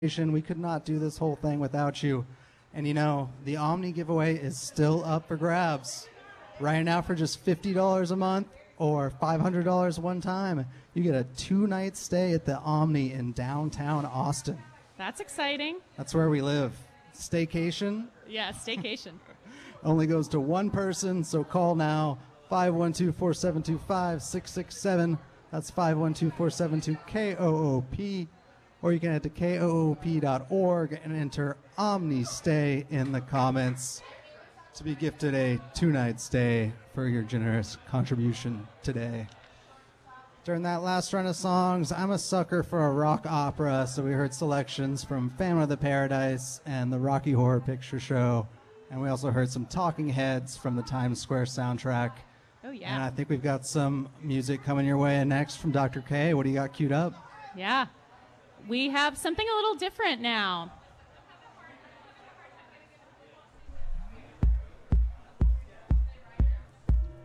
We could not do this whole thing without you. And you know, the Omni giveaway is still up for grabs. Right now for just $50 a month or $500 one time, you get a 2-night stay at the Omni in downtown Austin. That's exciting. That's where we live. Staycation. Yeah, staycation. Only goes to one person, so call now, 512-472-5667. That's 512-472-KOOP. Or you can head to koop.org and enter OmniStay in the comments to be gifted a 2-night stay for your generous contribution today. During that last run of songs, I'm a sucker for a rock opera, so we heard selections from Phantom of the Paradise and the Rocky Horror Picture Show, and we also heard some Talking Heads from the Times Square soundtrack. Oh, yeah. And I think we've got some music coming your way next from Dr. K. What do you got queued up? Yeah. We have something a little different now.